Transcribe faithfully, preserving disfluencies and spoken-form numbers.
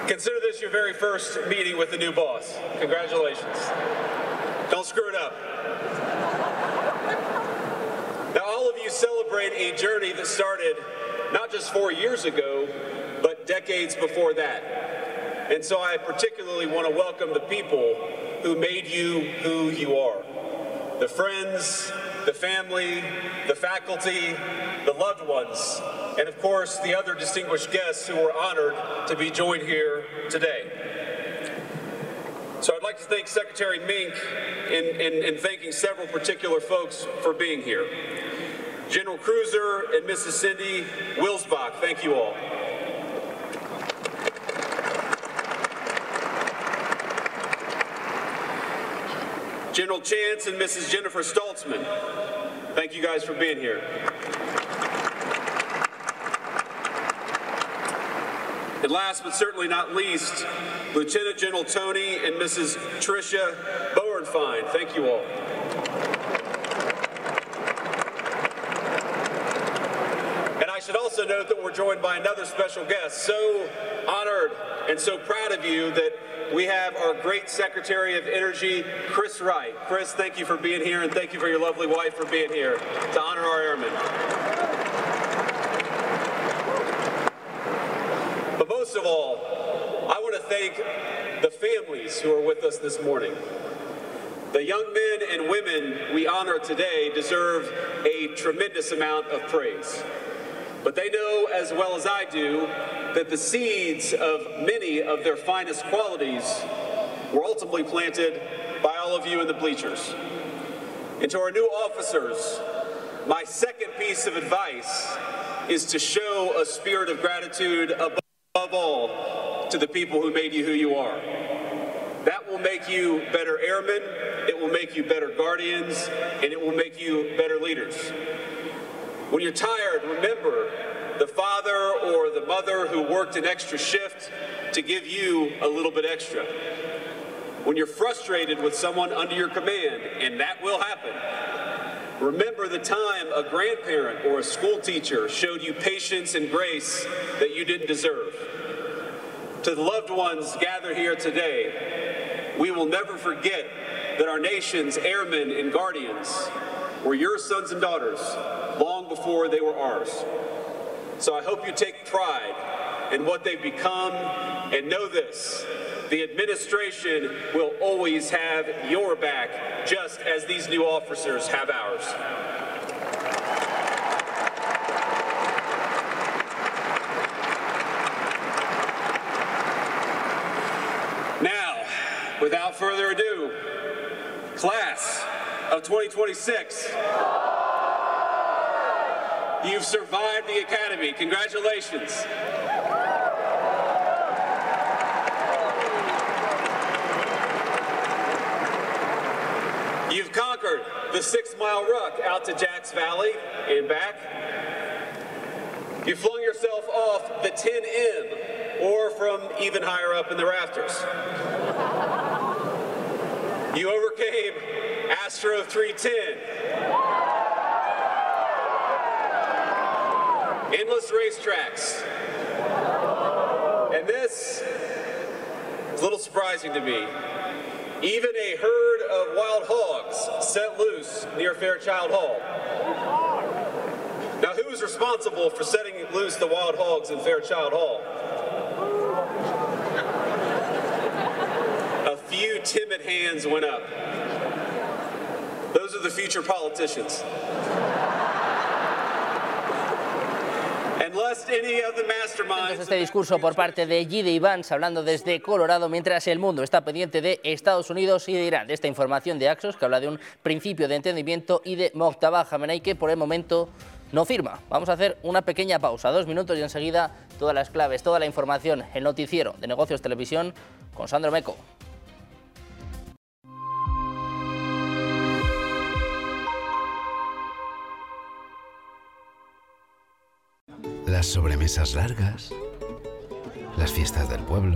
Consider this your very first meeting with the new boss. Congratulations. Don't screw it up. Now, all of you celebrate a journey that started not just four years ago, but decades before that. And so I particularly want to welcome the people who made you who you are. The friends, the family, the faculty, the loved ones, and of course the other distinguished guests who were honored to be joined here today. So I'd like to thank Secretary Mink in, in, in thanking several particular folks for being here. General Cruiser and Missus Cindy Wilsbach, thank you all. General Chance and Missus Jennifer Stoltzman, thank you guys for being here. And last but certainly not least, Lieutenant General Tony and Missus Tricia Bowenfine, thank you all. And I should also note that we're joined by another special guest. So honored and so proud of you that we have our great Secretary of Energy, Chris Wright. Chris, thank you for being here, and thank you for your lovely wife for being here to honor our airmen. But most of all, I want to thank the families who are with us this morning. The young men and women we honor today deserve a tremendous amount of praise. But they know as well as I do that the seeds of many of their finest qualities were ultimately planted by all of you in the bleachers. And to our new officers, my second piece of advice is to show a spirit of gratitude above all to the people who made you who you are. That will make you better airmen, it will make you better guardians, and it will make you better leaders. When you're tired, remember the father or the mother who worked an extra shift to give you a little bit extra. When you're frustrated with someone under your command, and that will happen, remember the time a grandparent or a school teacher showed you patience and grace that you didn't deserve. To the loved ones gathered here today, we will never forget that our nation's airmen and guardians were your sons and daughters long before they were ours. So I hope you take pride in what they've become, and know this: the administration will always have your back, just as these new officers have ours. Now, without further ado, class of twenty twenty-six, you've survived the academy. Congratulations. You've conquered the six-mile ruck out to Jacks Valley and back. You flung yourself off the ten M or from even higher up in the rafters. You overcame Astro three ten. Endless racetracks. And this is a little surprising to me. Even a herd of wild hogs set loose near Fairchild Hall. Now, who is responsible for setting loose the wild hogs in Fairchild Hall? A few timid hands went up. Those are the future politicians. Este discurso por parte de G D Vance, hablando desde Colorado, mientras el mundo está pendiente de Estados Unidos y de Irán. De esta información de Axios, que habla de un principio de entendimiento, y de Mojtaba Khamenei, que por el momento no firma. Vamos a hacer una pequeña pausa, dos minutos, y enseguida todas las claves, toda la información, el noticiero de Negocios Televisión con Sandro Meco. Las sobremesas largas, las fiestas del pueblo,